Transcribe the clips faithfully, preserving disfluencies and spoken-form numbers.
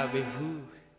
avec vous,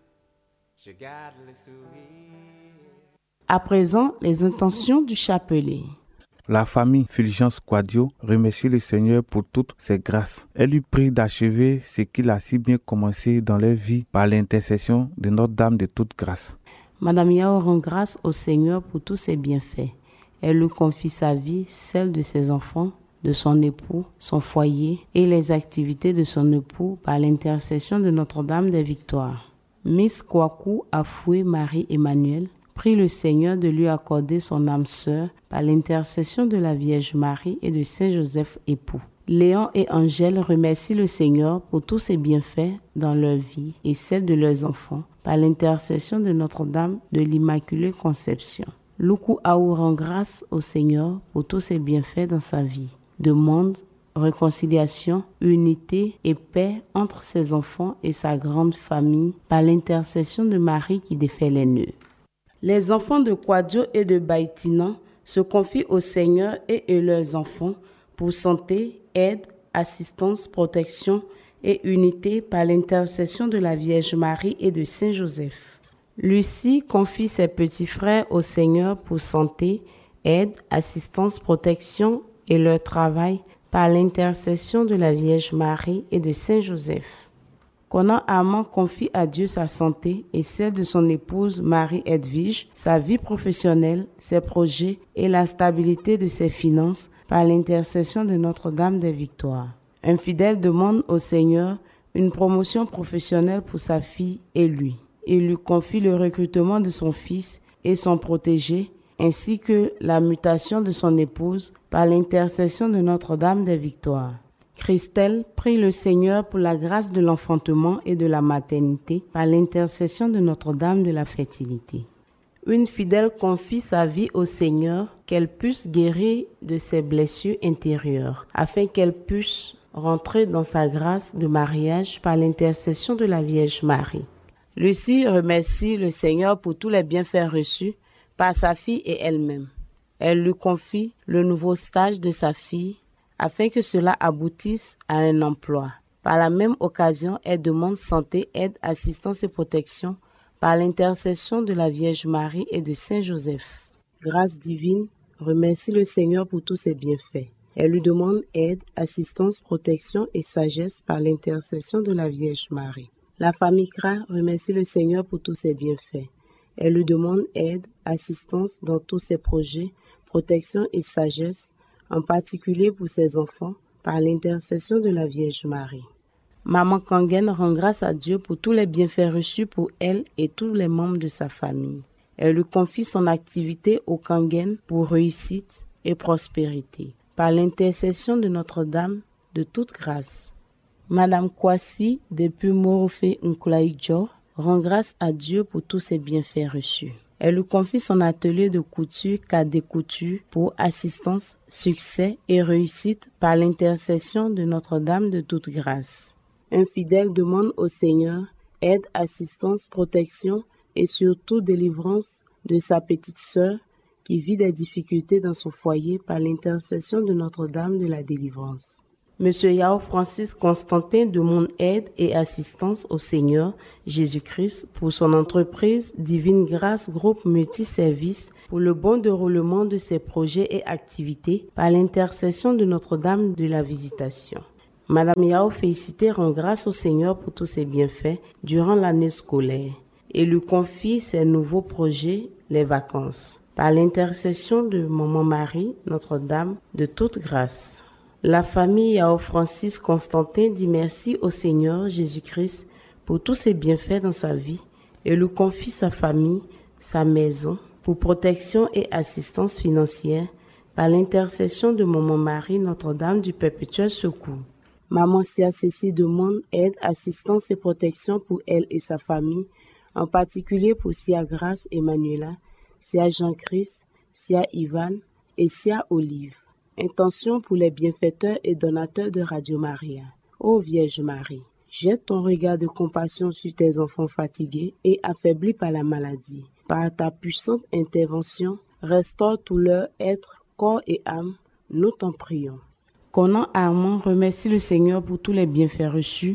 je garde le sourire. À présent, les intentions du chapelet. La famille Fulgence Quadio remercie le Seigneur pour toutes ses grâces. Elle lui prie d'achever ce qu'il a si bien commencé dans leur vie par l'intercession de Notre-Dame de toute grâce. Madame Yao rend grâce au Seigneur pour tous ses bienfaits. Elle lui confie sa vie, celle de ses enfants, de son époux, son foyer et les activités de son époux par l'intercession de Notre-Dame des Victoires. Miss Kwaku Afoué Marie-Emmanuel prie le Seigneur de lui accorder son âme sœur par l'intercession de la Vierge Marie et de Saint Joseph époux. Léon et Angèle remercient le Seigneur pour tous ses bienfaits dans leur vie et celle de leurs enfants par l'intercession de Notre-Dame de l'Immaculée Conception. Luku Aou rend grâce au Seigneur pour tous ses bienfaits dans sa vie. Demande réconciliation, unité et paix entre ses enfants et sa grande famille par l'intercession de Marie qui défait les nœuds. Les enfants de Quadio et de Baïtinan se confient au Seigneur et à leurs enfants pour santé, aide, assistance, protection et unité par l'intercession de la Vierge Marie et de Saint Joseph. Lucie confie ses petits frères au Seigneur pour santé, aide, assistance, protection et leur travail par l'intercession de la Vierge Marie et de Saint Joseph. Conan Armand confie à Dieu sa santé et celle de son épouse Marie-Edwige, sa vie professionnelle, ses projets et la stabilité de ses finances par l'intercession de Notre-Dame des Victoires. Un fidèle demande au Seigneur une promotion professionnelle pour sa fille et lui. Il lui confie le recrutement de son fils et son protégé, ainsi que la mutation de son épouse par l'intercession de Notre-Dame des Victoires. Christelle prie le Seigneur pour la grâce de l'enfantement et de la maternité par l'intercession de Notre-Dame de la fertilité. Une fidèle confie sa vie au Seigneur, qu'elle puisse guérir de ses blessures intérieures, afin qu'elle puisse rentrer dans sa grâce de mariage par l'intercession de la Vierge Marie. Lucie remercie le Seigneur pour tous les bienfaits reçus par sa fille et elle-même. Elle lui confie le nouveau stage de sa fille, afin que cela aboutisse à un emploi. Par la même occasion, elle demande santé, aide, assistance et protection par l'intercession de la Vierge Marie et de Saint Joseph. Grâce divine, remercie le Seigneur pour tous ses bienfaits. Elle lui demande aide, assistance, protection et sagesse par l'intercession de la Vierge Marie. La famille Kra remercie le Seigneur pour tous ses bienfaits. Elle lui demande aide, assistance dans tous ses projets, protection et sagesse, en particulier pour ses enfants, par l'intercession de la Vierge Marie. Maman Kangen rend grâce à Dieu pour tous les bienfaits reçus pour elle et tous les membres de sa famille. Elle lui confie son activité au Kangen pour réussite et prospérité, par l'intercession de Notre-Dame de toute grâce. Madame Kwasi depuis Morofé Nkulaïdjo rend grâce à Dieu pour tous ses bienfaits reçus. Elle lui confie son atelier de couture Cadet Couture pour assistance, succès et réussite par l'intercession de Notre-Dame de toute grâce. Un fidèle demande au Seigneur aide, assistance, protection et surtout délivrance de sa petite sœur qui vit des difficultés dans son foyer par l'intercession de Notre-Dame de la délivrance. Monsieur Yao Francis Constantin demande aide et assistance au Seigneur Jésus-Christ pour son entreprise Divine Grâce Groupe Multiservice pour le bon déroulement de ses projets et activités par l'intercession de Notre-Dame de la Visitation. Madame Yao Félicité rend grâce au Seigneur pour tous ses bienfaits durant l'année scolaire et lui confie ses nouveaux projets, les vacances, par l'intercession de Maman Marie, Notre-Dame de toute grâce. La famille Yao Francis Constantin dit merci au Seigneur Jésus-Christ pour tous ses bienfaits dans sa vie et lui confie sa famille, sa maison, pour protection et assistance financière par l'intercession de Maman Marie, Notre-Dame du Perpétuel Secours. Maman Sia Cécile demande aide, assistance et protection pour elle et sa famille, en particulier pour Sia Grâce Emmanuela, Sia Jean-Christ, Sia Ivan et Sia Olive. Intention pour les bienfaiteurs et donateurs de Radio Maria. Ô Vierge Marie, jette ton regard de compassion sur tes enfants fatigués et affaiblis par la maladie. Par ta puissante intervention, restaure tout leur être, corps et âme, nous t'en prions. Conan Armand remercie le Seigneur pour tous les bienfaits reçus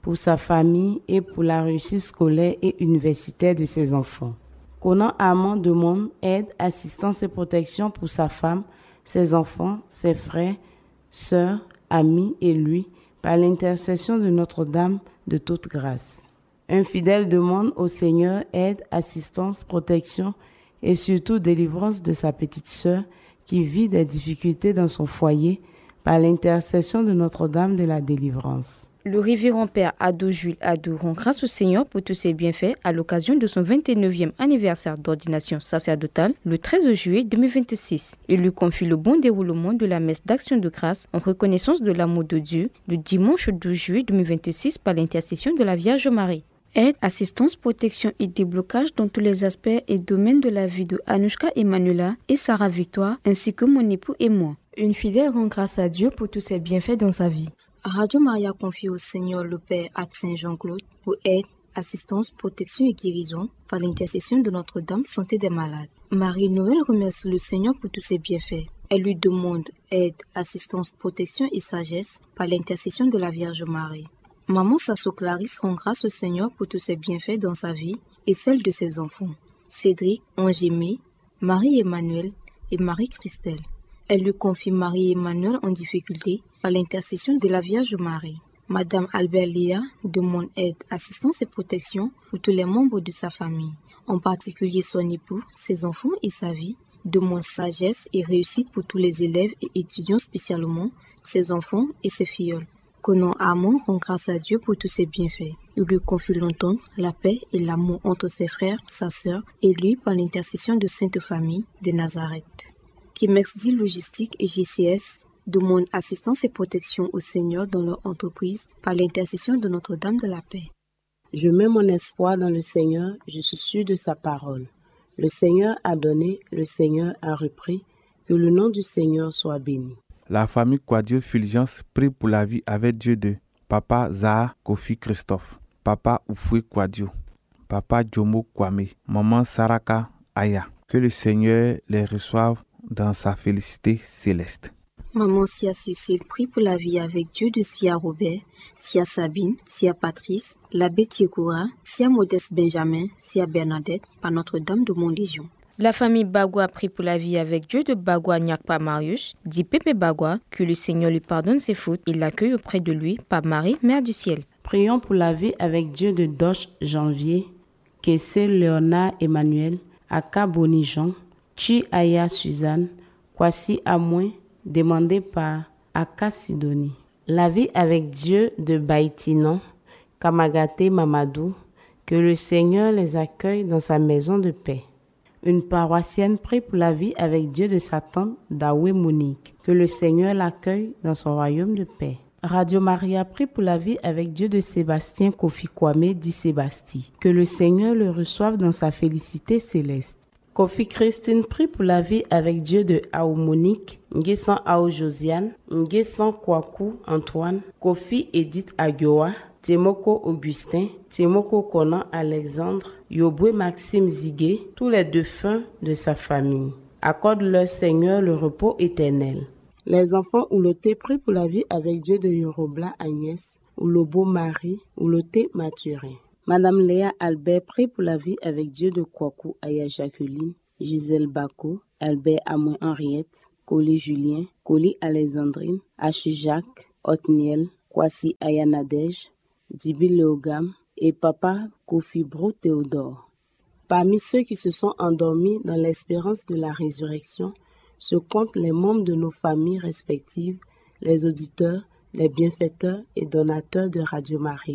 pour sa famille et pour la réussite scolaire et universitaire de ses enfants. Conan Armand demande aide, assistance et protection pour sa femme, ses enfants, ses frères, sœurs, amis et lui, par l'intercession de Notre-Dame de toute grâce. Un fidèle demande au Seigneur aide, assistance, protection et surtout délivrance de sa petite sœur qui vit des difficultés dans son foyer par l'intercession de Notre-Dame de la délivrance. Le révérend père Ado Jules Ado rend grâce au Seigneur pour tous ses bienfaits à l'occasion de son vingt-neuvième anniversaire d'ordination sacerdotale le treize juillet deux mille vingt-six. Il lui confie le bon déroulement de la messe d'action de grâce en reconnaissance de l'amour de Dieu le dimanche douze juillet deux mille vingt-six par l'intercession de la Vierge Marie. Aide, assistance, protection et déblocage dans tous les aspects et domaines de la vie de Anushka Emmanuela et Sarah Victoire, ainsi que mon époux et moi. Une fidèle rend grâce à Dieu pour tous ses bienfaits dans sa vie. Radio Maria confie au Seigneur le Père à Saint Jean-Claude pour aide, assistance, protection et guérison par l'intercession de Notre-Dame Santé des Malades. Marie-Noël remercie le Seigneur pour tous ses bienfaits. Elle lui demande aide, assistance, protection et sagesse par l'intercession de la Vierge Marie. Maman Sasso Clarisse rend grâce au Seigneur pour tous ses bienfaits dans sa vie et celle de ses enfants. Cédric, Angémé, Marie-Emmanuel et Marie-Christelle. Elle lui confie Marie-Emmanuel en difficulté par l'intercession de la Vierge Marie. Madame Albert Léa demande aide, assistance et protection pour tous les membres de sa famille, en particulier son époux, ses enfants et sa vie. Demande sagesse et réussite pour tous les élèves et étudiants, spécialement ses enfants et ses filleuls. Conan Armand rend grâce à Dieu pour tous ses bienfaits. Il lui confie l'entente, la paix et l'amour entre ses frères, sa sœur et lui par l'intercession de Sainte Famille de Nazareth. Kimexdi Logistique et G C S demandent assistance et protection au Seigneur dans leur entreprise par l'intercession de Notre-Dame de la Paix. Je mets mon espoir dans le Seigneur, je suis sûr de sa parole. Le Seigneur a donné, le Seigneur a repris, que le nom du Seigneur soit béni. La famille Quadio Fulgence prie pour la vie avec Dieu de Papa Zaha Kofi Christophe, Papa Oufoué Quadio, Papa Jomo Kwame, Maman Saraka Aya. Que le Seigneur les reçoive dans sa félicité céleste. Maman Sia Cécile prie pour la vie avec Dieu de Sia Robert, Sia Sabine, Sia Patrice, l'abbé Tiekoura, Sia Modeste Benjamin, Sia Bernadette, par Notre-Dame de Montlégion. La famille Bagua prie pour la vie avec Dieu de Bagua Nyakpa Marius, dit Pépé Bagua, que le Seigneur lui pardonne ses fautes et l'accueille auprès de lui par Marie, Mère du Ciel. Prions pour la vie avec Dieu de Doche Janvier, Kessé Léonard Emmanuel, Aka Boni Jean, Chi Aya Suzanne, Kwasi Amouin, demandé par Aka Sidoni. La vie avec Dieu de Baïtinan, Kamagate Mamadou, que le Seigneur les accueille dans sa maison de paix. Une paroissienne prie pour la vie avec Dieu de sa tante Dawe Monique, que le Seigneur l'accueille dans son royaume de paix. Radio Maria prie pour la vie avec Dieu de Sébastien Kofi Kwame dit Sébastien, que le Seigneur le reçoive dans sa félicité céleste. Kofi Christine prie pour la vie avec Dieu de Ao Monique, Nguessan Ao Josiane, Nguessan Kwaku Antoine, Kofi Edith Agyoa, Temoko Augustin, Temoko Conan Alexandre, Yoboué Maxime Zigué, tous les défunts de sa famille. Accorde-leur Seigneur le repos éternel. Les enfants Ouloté prient pour la vie avec Dieu de Yorobla Agnès, Oulobo Marie, Ouloté Mathurin. Madame Léa Albert prie pour la vie avec Dieu de Kwaku Aya Jacqueline, Gisèle Bako, Albert Amoin Henriette, Coli Julien, Coli Alexandrine, Hachi Jacques, Otniel, Kwasi Aya Nadège, Dibi Léogam et Papa Kofi Bro Théodore. Parmi ceux qui se sont endormis dans l'espérance de la résurrection, se comptent les membres de nos familles respectives, les auditeurs, les bienfaiteurs et donateurs de Radio Maria.